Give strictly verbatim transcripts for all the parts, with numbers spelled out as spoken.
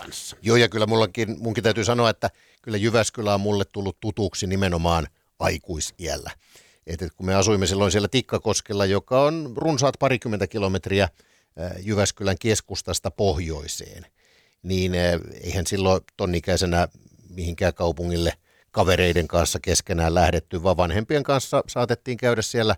kanssa. Joo, ja kyllä mullakin, munkin täytyy sanoa, että kyllä Jyväskylä on mulle tullut tutuksi nimenomaan aikuisiällä. Et kun me asuimme silloin siellä Tikkakoskella, joka on runsaat parikymmentä kilometriä Jyväskylän keskustasta pohjoiseen, niin eihän silloin tonnikäisenä mihinkään kaupungille kavereiden kanssa keskenään lähdetty, vaan vanhempien kanssa saatettiin käydä siellä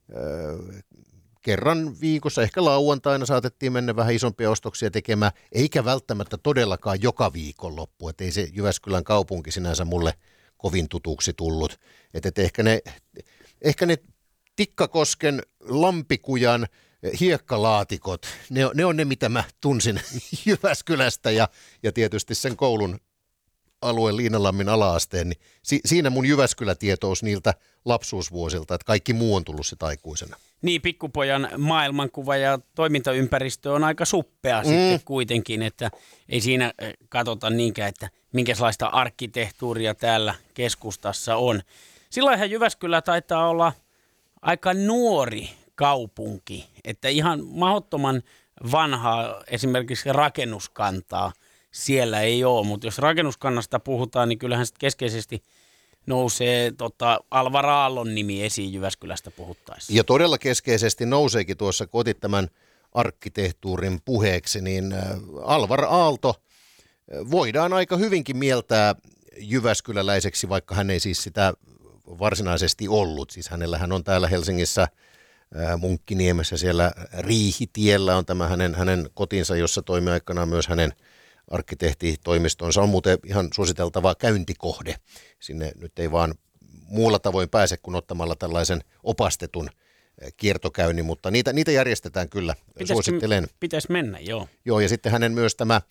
kerran viikossa, ehkä lauantaina saatettiin mennä vähän isompia ostoksia tekemään, eikä välttämättä todellakaan joka viikonloppu, että ei se Jyväskylän kaupunki sinänsä mulle kovin tutuksi tullut. Että et ehkä, ne, ehkä ne Tikkakosken, Lampikujan, hiekkalaatikot, ne, ne on ne, mitä mä tunsin Jyväskylästä ja, ja tietysti sen koulun alueen Liinalammin ala-asteen, niin si, siinä mun Jyväskylä-tietous niiltä lapsuusvuosilta, että kaikki muu on tullut sit aikuisena. Niin, pikkupojan maailmankuva ja toimintaympäristö on aika suppea mm. sitten kuitenkin, että ei siinä katsota niinkään, että minkälaista arkkitehtuuria täällä keskustassa on. Silloinhan Jyväskylä taitaa olla aika nuori kaupunki, että ihan mahdottoman vanhaa esimerkiksi rakennuskantaa siellä ei ole, mutta jos rakennuskannasta puhutaan, niin kyllähän sitten keskeisesti nousee tota, Alvar Aallon nimi esiin Jyväskylästä puhuttaessa. Ja todella keskeisesti nouseekin tuossa, kun otit tämän arkkitehtuurin puheeksi, niin Alvar Aalto voidaan aika hyvinkin mieltää jyväskyläläiseksi, vaikka hän ei siis sitä varsinaisesti ollut. Siis hänellähän on täällä Helsingissä Munkkiniemessä siellä Riihitiellä on tämä hänen, hänen kotinsa, jossa toimi aikanaan myös hänen arkkitehtitoimistonsa. On muuten ihan suositeltava käyntikohde. Sinne nyt ei vaan muulla tavoin pääse kuin ottamalla tällaisen opastetun kiertokäynnin, mutta niitä, niitä järjestetään kyllä. Pitäisikö, suosittelen. Pitäisi mennä, joo. Joo, ja sitten hänen myös tämä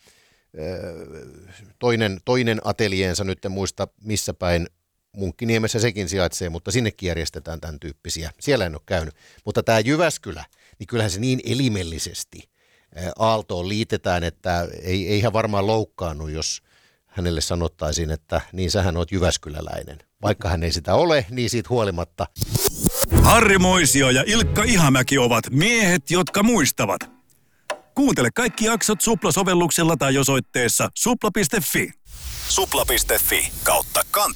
toinen, toinen atelieensa, nyt en muista missä päin Munkkiniemessä sekin sijaitsee, mutta sinnekin järjestetään tämän tyyppisiä. Siellä en ole käynyt. Mutta tämä Jyväskylä, niin kyllähän se niin elimellisesti Aaltoon liitetään, että ei, ei hän varmaan loukkaannut, jos hänelle sanottaisiin, että niin sähän oot jyväskyläläinen. Vaikka hän ei sitä ole, niin siitä huolimatta. Harri Moisio ja Ilkka Ihamäki ovat miehet, jotka muistavat. Kuuntele kaikki jaksot Supla-sovelluksella tai osoitteessa supla piste fi. supla piste fi kautta kantsi.